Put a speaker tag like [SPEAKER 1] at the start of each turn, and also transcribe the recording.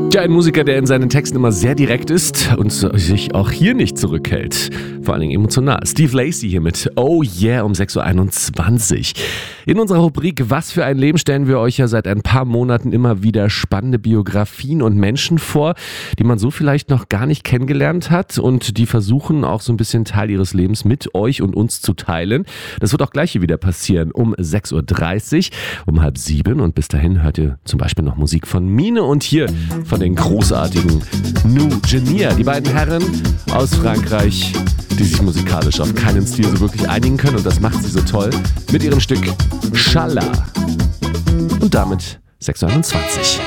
[SPEAKER 1] Ja, ein Musiker, der in seinen Texten immer sehr direkt ist und sich auch hier nicht zurückhält. Vor allen Dingen emotional. Steve Lacy hier mit Oh Yeah um 6.21 Uhr. In unserer Rubrik Was für ein Leben stellen wir euch ja seit ein paar Monaten immer wieder spannende Biografien und Menschen vor, die man so vielleicht noch gar nicht kennengelernt hat und die versuchen auch so ein bisschen Teil ihres Lebens mit euch und uns zu teilen. Das wird auch gleich hier wieder passieren um 6.30 Uhr, um 6:30 und bis dahin hört ihr zum Beispiel noch Musik von Mine und hier von den großartigen Nou Genia. Die beiden Herren aus Frankreich, die sich musikalisch auf keinen Stil so wirklich einigen können und das macht sie so toll mit ihrem Stück Schala. Und damit 6.21 Uhr.